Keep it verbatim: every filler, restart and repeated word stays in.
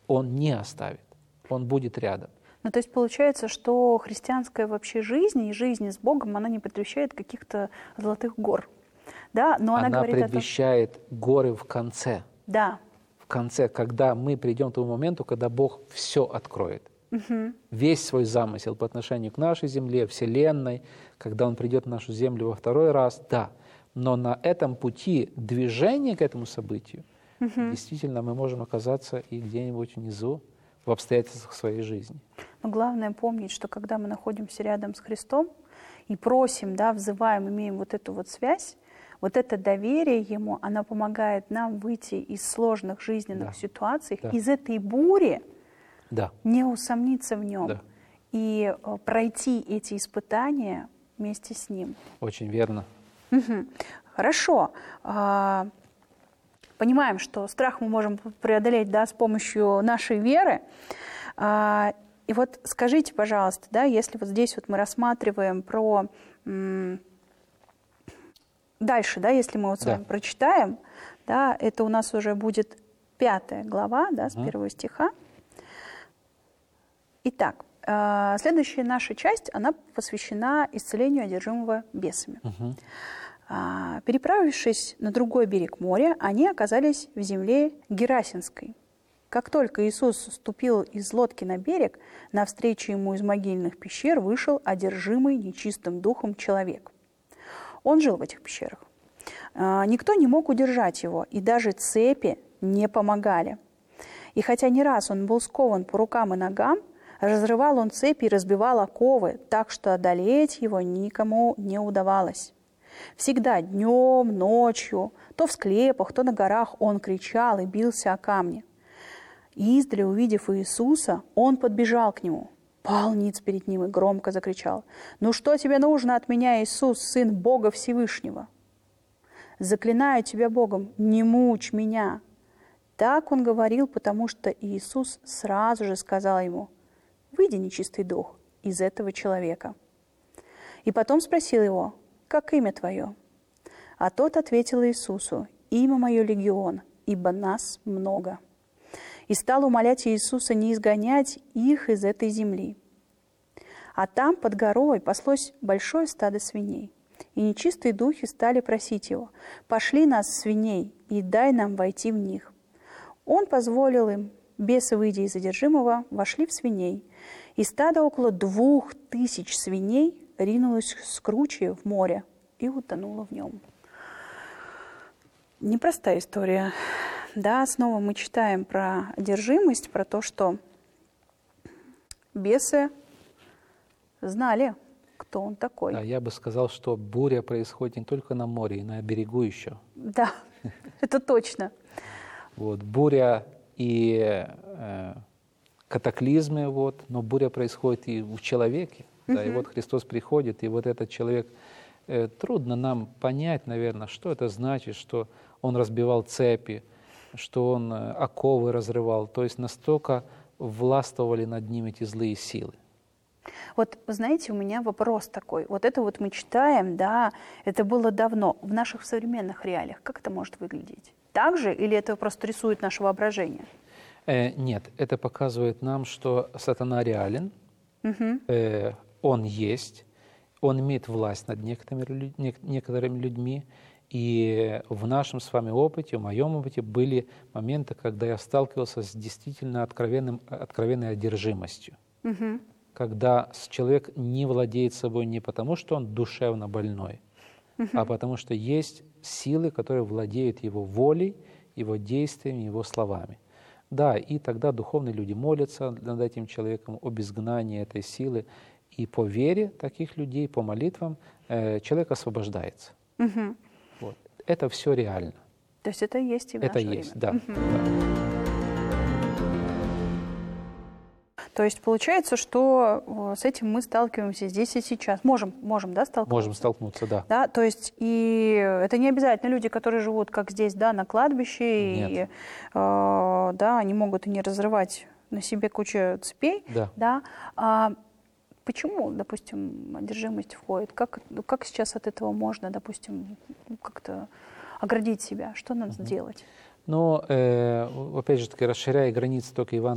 Он не оставит, Он будет рядом. Ну, то есть получается, что христианская вообще жизнь и жизнь с Богом, она не предвещает каких-то золотых гор, да? Но она, Она говорит предвещает это... горы в конце. Да. В конце, когда мы придем к тому моменту, когда Бог все откроет. Угу. Весь свой замысел по отношению к нашей земле, Вселенной, когда Он придет в нашу землю во второй раз, да. Но на этом пути движения к этому событию угу. действительно мы можем оказаться и где-нибудь внизу, в обстоятельствах своей жизни. Но главное помнить, что когда мы находимся рядом с Христом и просим, да, взываем, имеем вот эту вот связь, вот это доверие Ему, оно помогает нам выйти из сложных жизненных да. ситуаций, да. из этой бури, да. не усомниться в Нем да. и пройти эти испытания вместе с Ним. Очень верно. Угу. Хорошо. Понимаем, что страх мы можем преодолеть, да, с помощью нашей веры. И вот скажите, пожалуйста, да, если вот здесь вот мы рассматриваем про... Дальше, да, если мы вот с вами да. прочитаем, да, это у нас уже будет пятая глава, да, с угу. первого стиха. Итак, следующая наша часть, она посвящена исцелению одержимого бесами. Угу. Переправившись на другой берег моря, они оказались в земле Герасинской. Как только Иисус ступил из лодки на берег, навстречу ему из могильных пещер вышел одержимый нечистым духом человек. Он жил в этих пещерах. Никто не мог удержать его, и даже цепи не помогали. И хотя не раз он был скован по рукам и ногам, разрывал он цепи и разбивал оковы, так что одолеть его никому не удавалось. Всегда днем, ночью, то в склепах, то на горах он кричал и бился о камни. Издали, увидев Иисуса, он подбежал к нему, пал ниц перед ним и громко закричал: «Ну что тебе нужно от меня, Иисус, Сын Бога Всевышнего? Заклинаю тебя Богом, не мучь меня». Так он говорил, потому что Иисус сразу же сказал ему: «Выйди, нечистый дух, из этого человека». И потом спросил его: «Как имя твое?» А тот ответил Иисусу: «Имя мое Легион, ибо нас много». И стал умолять Иисуса не изгонять их из этой земли. А там, под горой, паслось большое стадо свиней. И нечистые духи стали просить его: «Пошли нас, свиней, и дай нам войти в них». Он позволил им. Бесы, выйдя из одержимого, вошли в свиней. И стадо около двух тысяч свиней ринулось с кручи в море и утонуло в нем. Непростая история. Да, снова мы читаем про одержимость, про то, что бесы знали, кто он такой. Да, я бы сказал, что буря происходит не только на море, и на берегу еще. Да, это точно. Вот, буря и э, катаклизмы, вот, но буря происходит и в человеке. Да, и вот Христос приходит, и вот этот человек, э, трудно нам понять, наверное, что это значит, что он разбивал цепи, что он э, оковы разрывал, то есть настолько властвовали над ним эти злые силы. Вот, вы знаете, у меня вопрос такой. Вот это вот мы читаем, да, это было давно. В наших современных реалиях как это может выглядеть? Так же или это просто рисует наше воображение? Э, нет, это показывает нам, что сатана реален, угу. э, он есть, он имеет власть над некоторыми, некоторыми людьми. И в нашем с вами опыте, в моем опыте были моменты, когда я сталкивался с действительно откровенным, откровенной одержимостью. Угу. Когда человек не владеет собой не потому, что он душевно больной, угу. а потому что есть силы, которые владеют его волей, его действиями, его словами. Да, и тогда духовные люди молятся над этим человеком об изгнании этой силы. И по вере таких людей, по молитвам, э, человек освобождается. Угу. Вот. Это все реально. То есть это есть и в это наше есть, время? Да, угу. да. То есть получается, что с этим мы сталкиваемся здесь и сейчас. Можем, можем, да, столкнуться? Можем столкнуться, да. Да, то есть и это не обязательно люди, которые живут, как здесь, да, на кладбище, Нет. и, э, да, они могут и не разрывать на себе кучу цепей, да. да. А почему, допустим, одержимость входит? Как, как сейчас от этого можно, допустим, как-то оградить себя? Что надо угу. сделать? Но, э, опять же таки, расширяя границы только Ивана